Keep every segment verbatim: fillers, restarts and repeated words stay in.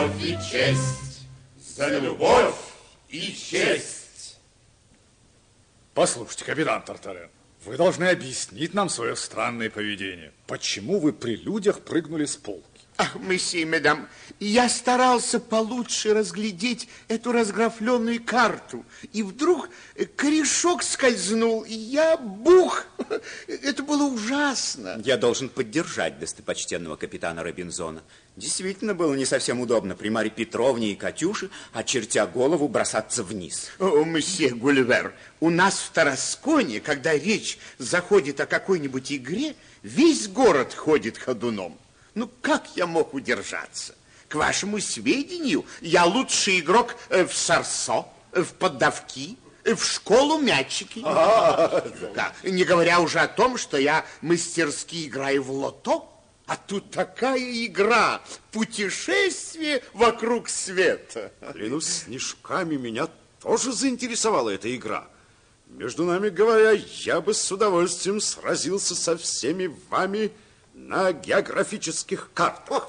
любовь и честь! За любовь и честь! Послушайте, капитан Тартарен, вы должны объяснить нам свое странное поведение. Почему вы при людях прыгнули с полки? Ах, месье, мадам, я старался получше разглядеть эту разграфленную карту. И вдруг корешок скользнул, и я бух. Это было ужасно. Я должен поддержать достопочтенного капитана Робинзона. Действительно было не совсем удобно при Марье Петровне и Катюше, очертя голову, бросаться вниз. О, месье Гулливер, у нас в Тарасконе, когда речь заходит о какой-нибудь игре, весь город ходит ходуном. Ну, как я мог удержаться? К вашему сведению, я лучший игрок в сарсо, в поддавки, в школу мячики. Да, не говоря уже о том, что я мастерски играю в лото. А тут такая игра, путешествие вокруг света. Клянусь снежками, меня тоже заинтересовала эта игра. Между нами говоря, я бы с удовольствием сразился со всеми вами на географических картах.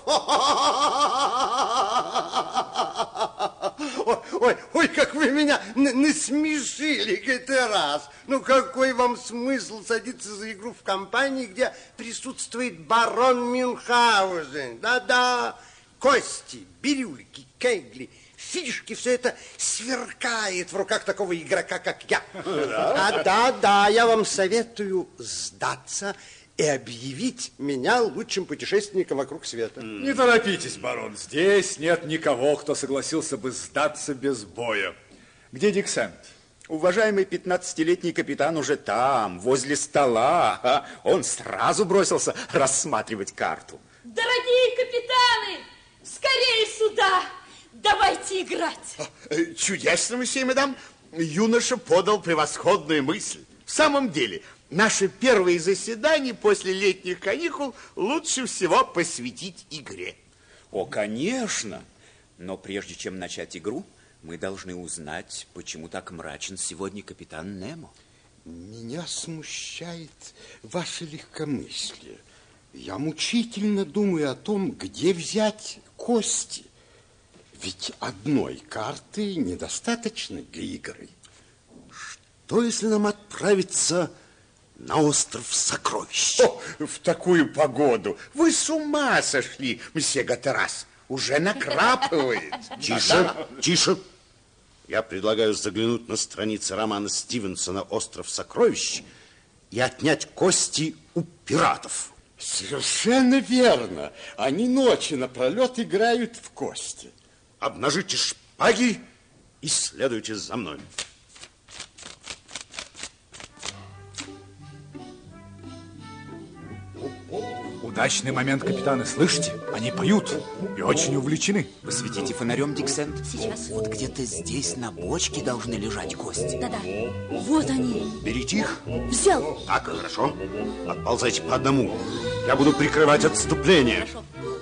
Ой, ой, ой, как вы меня насмешили как-то раз. Ну, какой вам смысл садиться за игру в компании, где присутствует барон Мюнхгаузен? Да-да, кости, бирюльки, кегли, фишки, все это сверкает в руках такого игрока, как я. А да-да, я вам советую сдаться и объявить меня лучшим путешественником вокруг света. Не торопитесь, барон. Здесь нет никого, кто согласился бы сдаться без боя. Где Диксент? Уважаемый пятнадцатилетний капитан уже там, возле стола. Он сразу бросился рассматривать карту. Дорогие капитаны, скорее сюда. Давайте играть. Чудесно, месье, мадам. Юноша подал превосходную мысль. В самом деле, наши первые заседания после летних каникул лучше всего посвятить игре. О, конечно. Но прежде чем начать игру, мы должны узнать, почему так мрачен сегодня капитан Немо. Меня смущает ваше легкомыслие. Я мучительно думаю о том, где взять кости. Ведь одной карты недостаточно для игры. Что, если нам отправиться на остров Сокровищ? О, в такую погоду вы с ума сошли, мсье Гатерас. Уже накрапывает. Тише, тише. Я предлагаю заглянуть на страницы романа Стивенсона «Остров сокровищ» и отнять кости у пиратов. Совершенно верно. Они ночи напролет играют в кости. Обнажите шпаги и следуйте за мной. Удачный момент, капитаны, слышите? Они поют и очень увлечены. Посветите фонарем, Диксент. Сейчас. Вот где-то здесь на бочке должны лежать кости. Да-да, вот они. Берите их. Взял. Так, хорошо. Отползайте по одному. Я буду прикрывать отступление. Хорошо.